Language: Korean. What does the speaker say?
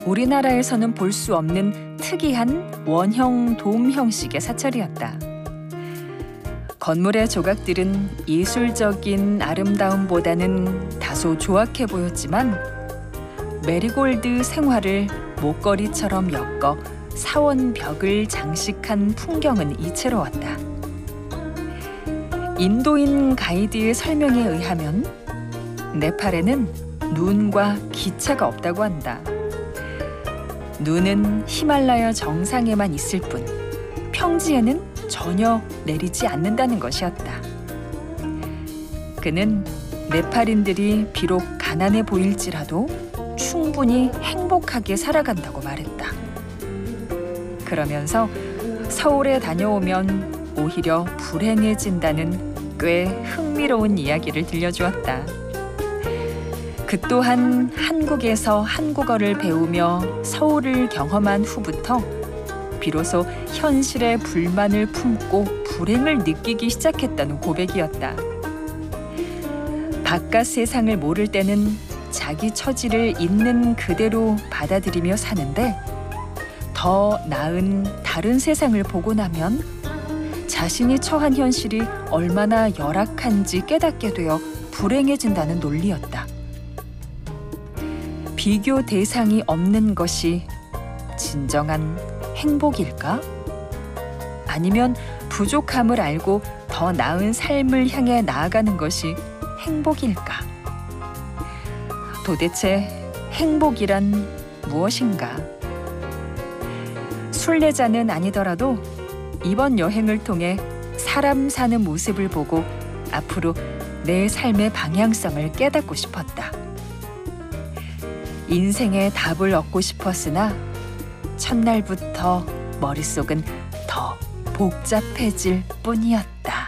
우리나라에서는 볼 수 없는 특이한 원형 돔 형식의 사찰이었다. 건물의 조각들은 예술적인 아름다움보다는 다소 조악해 보였지만 메리골드 생화를 목걸이처럼 엮어 사원 벽을 장식한 풍경은 이채로웠다. 인도인 가이드의 설명에 의하면 네팔에는 눈과 기차가 없다고 한다. 눈은 히말라야 정상에만 있을 뿐 평지에는 전혀 내리지 않는다는 것이었다. 그는 네팔인들이 비록 가난해 보일지라도 충분히 행복하게 살아간다고 말했다. 그러면서 서울에 다녀오면 오히려 불행해진다는 꽤 흥미로운 이야기를 들려주었다. 그 또한 한국에서 한국어를 배우며 서울을 경험한 후부터 비로소 현실에 불만을 품고 불행을 느끼기 시작했다는 고백이었다. 바깥 세상을 모를 때는 자기 처지를 있는 그대로 받아들이며 사는데 더 나은 다른 세상을 보고 나면 자신이 처한 현실이 얼마나 열악한지 깨닫게 되어 불행해진다는 논리였다. 비교 대상이 없는 것이 진정한 행복일까? 아니면 부족함을 알고 더 나은 삶을 향해 나아가는 것이 행복일까? 도대체 행복이란 무엇인가? 순례자는 아니더라도 이번 여행을 통해 사람 사는 모습을 보고 앞으로 내 삶의 방향성을 깨닫고 싶었다. 인생의 답을 얻고 싶었으나 첫날부터 머릿속은 더 복잡해질 뿐이었다.